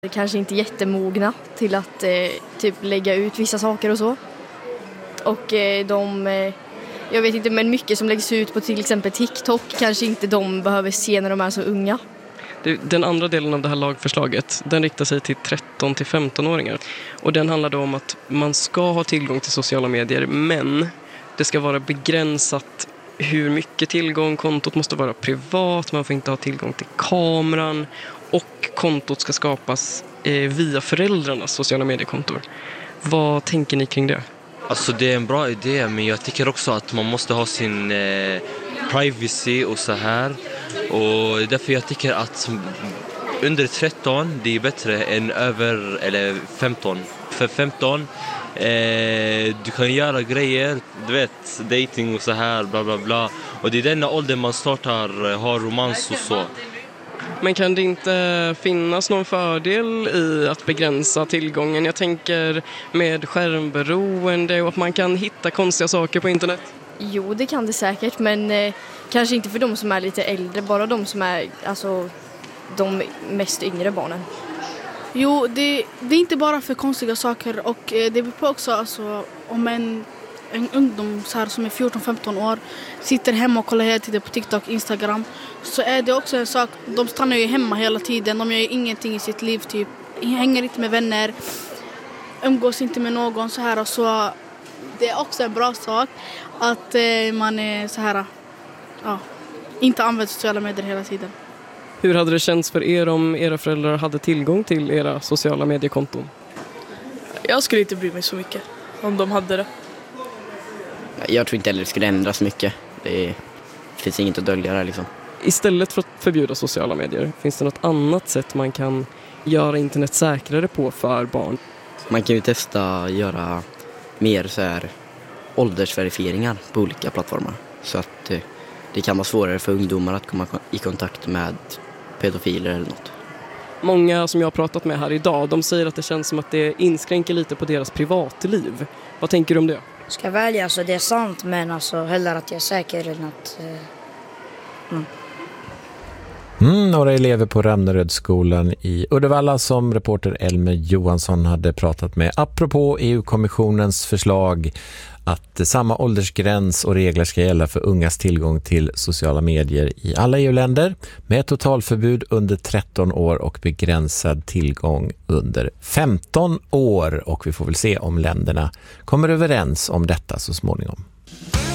Kanske inte jättemogna till att typ lägga ut vissa saker och så. Och jag vet inte, men mycket som läggs ut på till exempel TikTok kanske inte de behöver se när de är så unga. Den andra delen av det här lagförslaget, den riktar sig till 13-15-åringar. Och den handlar då om att man ska ha tillgång till sociala medier, men det ska vara begränsat hur mycket tillgång. Kontot måste vara privat, man får inte ha tillgång till kameran, och kontot ska skapas via föräldrarnas sociala mediekontor. Vad tänker ni kring det? Alltså det är en bra idé, men jag tycker också att man måste ha sin privacy och så här. Och därför jag tycker att under 13 det är bättre än över eller 15. För 15 du kan göra grejer, du vet, dating och så här, bla bla bla. Och det är denna ålder man startar ha romans och så. Men kan det inte finnas någon fördel i att begränsa tillgången? Jag tänker med skärmberoende och att man kan hitta konstiga saker på internet. Jo, det kan det säkert, men kanske inte för de som är lite äldre, bara de som är alltså de mest yngre barnen. Jo, det är inte bara för konstiga saker, och det beror på också alltså, om en ungdom så här, som är 14-15 år sitter hemma och kollar hela tiden på TikTok, Instagram, så är det också en sak, de stannar ju hemma hela tiden, de gör ju ingenting i sitt liv, typ hänger inte med vänner, umgås inte med någon så här, och så det är också en bra sak att man är så här, ja, inte använder sociala medier hela tiden. Hur hade det känts för er om era föräldrar hade tillgång till era sociala mediekonton? Jag skulle inte bry mig så mycket om de hade det. Jag tror inte heller det skulle ändras så mycket. Det finns inget att dölja där liksom. Istället för att förbjuda sociala medier, finns det något annat sätt man kan göra internet säkrare på för barn? Man kan ju testa göra mer så här åldersverifieringar på olika plattformar. Så att det kan vara svårare för ungdomar att komma i kontakt med pedofiler eller något. Många som jag har pratat med här idag, de säger att det känns som att det inskränker lite på deras privatliv. Vad tänker du om det? Ska jag välja, alltså det är sant, men alltså hellre att jag är säker än att... Några elever på Ramnerödsskolan i Uddevalla som reporter Elmer Johansson hade pratat med apropå EU-kommissionens förslag att samma åldersgräns och regler ska gälla för ungas tillgång till sociala medier i alla EU-länder med totalförbud under 13 år och begränsad tillgång under 15 år. Och vi får väl se om länderna kommer överens om detta så småningom.